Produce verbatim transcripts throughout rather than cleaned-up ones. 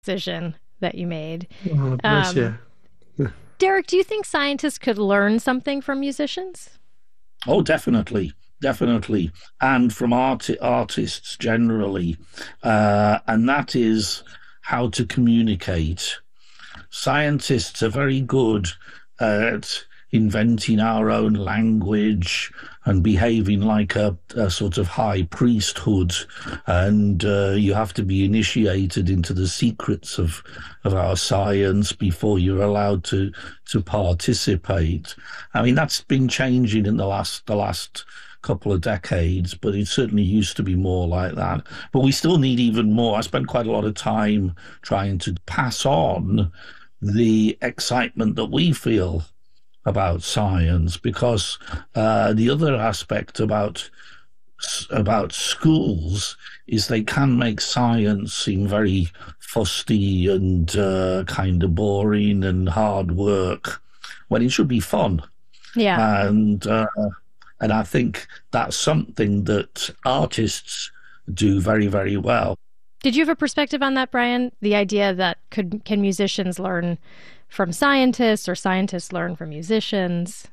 decision that you made. Oh, bless Um, you. Derek, do you think scientists could learn something from musicians? Oh, definitely, definitely, and from art artists generally, uh, and that is how to communicate. Scientists are very good at inventing our own language and behaving like a, a sort of high priesthood, and uh, you have to be initiated into the secrets of of our science before you're allowed to to participate. I mean, that's been changing in the last the last couple of decades, but it certainly used to be more like that. But we still need even more. I spent quite a lot of time trying to pass on the excitement that we feel about science, because uh, the other aspect about about schools is they can make science seem very fusty and uh, kind of boring and hard work when it should be fun. Yeah. And uh, and I think that's something that artists do very, very well. Did you have a perspective on that, Brian? The idea that could can musicians learn from scientists or scientists learn from musicians?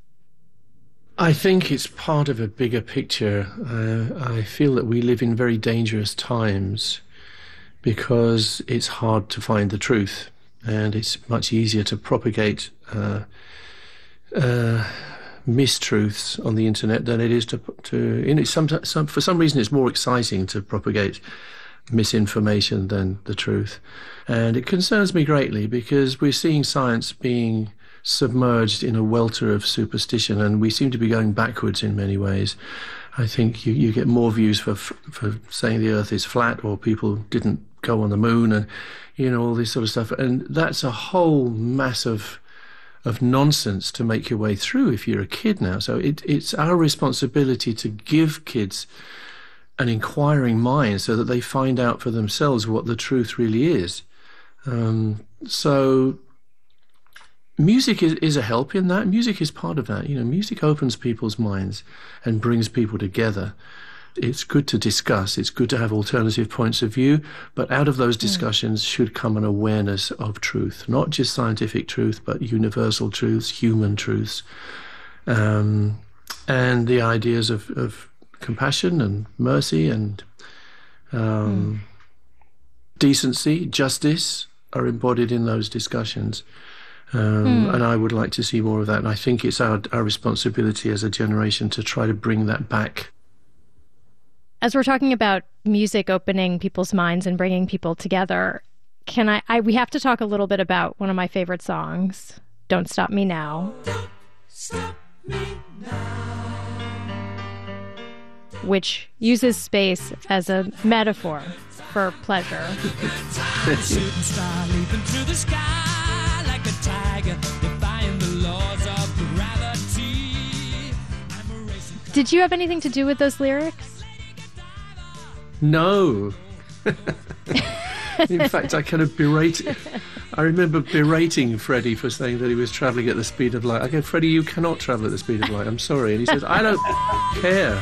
I think it's part of a bigger picture. Uh, I feel that we live in very dangerous times because it's hard to find the truth, and it's much easier to propagate uh, uh, mistruths on the internet than it is to to. You know, some, some for some reason it's more exciting to propagate misinformation than the truth, and it concerns me greatly because we're seeing science being submerged in a welter of superstition, and we seem to be going backwards in many ways. I think you, you get more views for for saying the Earth is flat, or people didn't go on the moon, and you know all this sort of stuff. And that's a whole mass of of nonsense to make your way through if you're a kid now. So it, it's our responsibility to give kids an inquiring mind so that they find out for themselves what the truth really is. Um, so music is, is a help in that. Music is part of that. You know, music opens people's minds and brings people together. It's good to discuss. It's good to have alternative points of view. But out of those discussions mm. should come an awareness of truth, not just scientific truth, but universal truths, human truths, um, and the ideas of, of compassion and mercy and um, mm. decency, justice are embodied in those discussions. Um, mm. And I would like to see more of that. And I think it's our, our responsibility as a generation to try to bring that back. As we're talking about music opening people's minds and bringing people together, can I, I we have to talk a little bit about one of my favorite songs, Don't Stop Me Now. Don't stop me now. Which uses space as a metaphor for pleasure. Shooting star leaping through the sky like a tiger, defying the laws of gravity. Did you have anything to do with those lyrics? No. In fact, I kind of berated. I remember berating Freddie for saying that he was travelling at the speed of light. I go, Freddie, you cannot travel at the speed of light. I'm sorry. And he says, I don't care.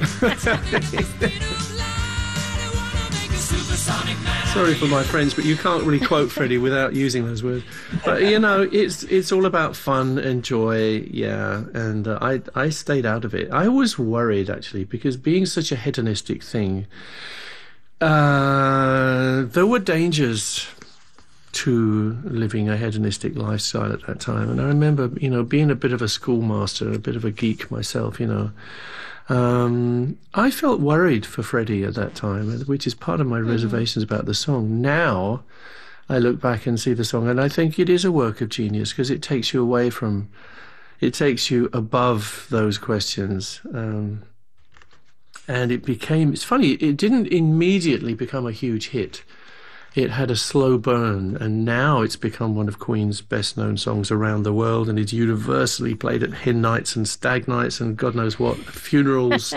Sorry for my friends, but you can't really quote Freddie without using those words. But you know, it's it's all about fun and joy, yeah. And uh, I I stayed out of it. I was worried actually because being such a hedonistic thing, uh, there were dangers to living a hedonistic lifestyle at that time. And I remember, you know, being a bit of a schoolmaster, a bit of a geek myself, you know. Um, I felt worried for Freddie at that time, which is part of my mm-hmm. reservations about the song. Now, I look back and see the song, and I think it is a work of genius because it takes you away from, it takes you above those questions. Um, and it became, it's funny, it didn't immediately become a huge hit. It had a slow burn, and now it's become one of Queen's best-known songs around the world, and it's universally played at hen nights and stag nights and God knows what, funerals,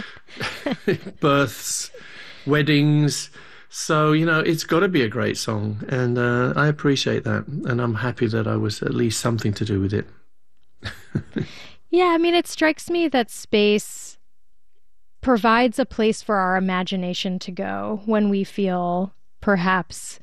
births, weddings. So, you know, it's got to be a great song, and uh, I appreciate that, and I'm happy that I was at least something to do with it. Yeah, I mean, it strikes me that space provides a place for our imagination to go when we feel perhaps